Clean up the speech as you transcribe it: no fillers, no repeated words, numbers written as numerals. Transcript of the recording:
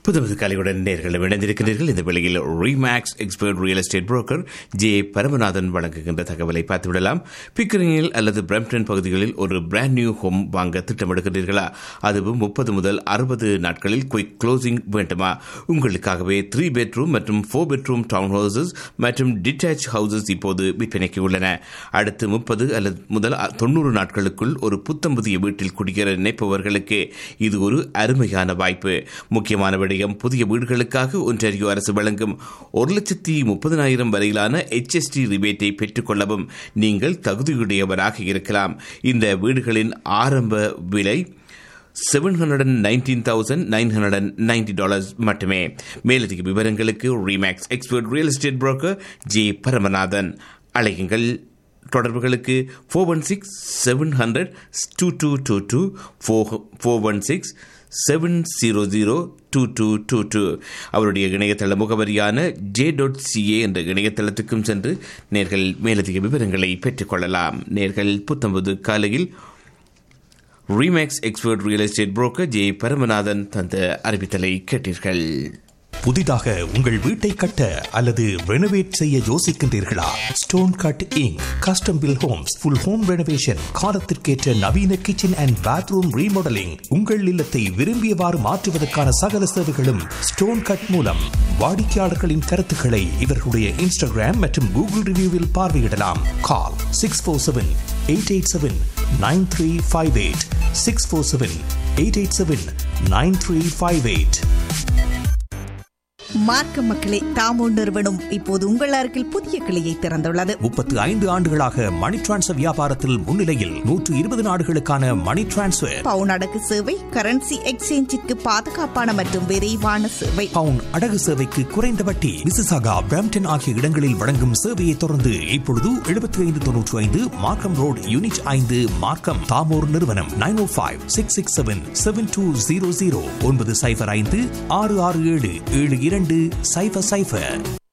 புதுமது கலையுடன் நேர்களும் இணைந்திருக்கிறீர்கள். இந்த வேளையில் remakes expert real estate broker J Paramanathan வழங்குகின்ற தகவலை பார்த்துவிடலாம். பிக்கரிங்கில் அல்லது பிரம்ப்டன் பகுதிகளில் ஒரு பிராண்ட் நியூ ஹோம் வாங்க திட்டமிடுகிறீர்களா? அதுவும் 30 முதல் 60 நாட்களில் குயிக் க்ளோசிங் வேண்டுமா? உங்களுக்காகவே 3 பெட்ரூம் மற்றும் 4 பெட்ரூம் டவுன் ஹவுசஸ் மற்றும் டிட்டாச் ஹவுசஸ் இப்போது விற்பனைக்கு உள்ளன. அடுத்து 30 அல்லது முதல் 90 நாட்களுக்குள் ஒரு புத்தம் புதிய வீட்டில் குடியேற நினைப்பவர்களுக்கு இது ஒரு அருமையான வாய்ப்பு. முக்கியமான புதிய வீடுகளுக்காக ஒன்றாரியோ அரசு வழங்கும் 1,30,000 வரையிலான HST ரிபேட்டை பெற்றுக் கொள்ளவும் நீங்கள் தகுதியுடையவராக இருக்கலாம். இந்த வீடுகளின் ஆரம்ப விலை $719,990 மட்டுமே. மேலதிக விவரங்களுக்கு remakes expert real estate broker J Paramanathan அழையுங்கள். தொடர்புகளுக்கு 416-700-2222 416-700-2222. அவருடைய இணையதள முகவரியான j.ca என்ற இணையதளத்துக்கும் சென்று நேர்கள் மேலதிக விவரங்களை பெற்றுக் கொள்ளலாம். நேர்கள் புத்தம்பது காலையில் remakes expert real estate broker J Paramanathan தந்த அறிவித்தலை கேட்டீர்கள். புதிதாக உங்கள் வீட்டை கட்ட அல்லது ரெனோவேட் செய்ய யோசிக்கின்றீர்களா? Stone cut ink custom bill Holmes full home renovation, காலத்திற்கேற்ற நவீன கிச்சன் அண்ட் பாத்ரூம் ரீமாடலிங், உங்கள் இல்லத்தை விரும்பியவாறு மாற்றுவதற்கான சகல சேவைகளும் ஸ்டோன் கட் மூலம். வாடிக்கையாளர்களின் கருத்துக்களை இவர்களுடைய இன்ஸ்டாகிராம் மற்றும் கூகுள் ரிவ்யூவில் பார்வையிடலாம். கால் 647-887-9358 647-887-9358. மார்க்க மக்களே, தாமோ நிறுவனம் இப்போது உங்கள் அருகில் புதிய கிளையை திறந்துள்ளது. 35 ஆண்டுகளாக மணி டிரான்ஸ்ஃபர் வியாபாரத்தில் முன்னிலையில் 120 நாடுகளுக்கான மணி டிரான்ஸ்ஃபர், பவுன் அடகு சேவை, கரன்சி எக்ஸ்சேஞ்சிற்கு பாதுகாப்பான மற்றும் விரைவான சேவை, பவுன் அடகு சேவைக்கு குறைந்த வட்டி. மிசிசாகா, பிரம்ப்டன் ஆகிய இடங்களில் வழங்கும் சேவையை தொடர்ந்து இப்பொழுது 7595 மார்க்கம் ரோட் யூனிட் 5 மார்க்கம். தாமோர் நிறுவனம் 905-667-7200 905-667-7200.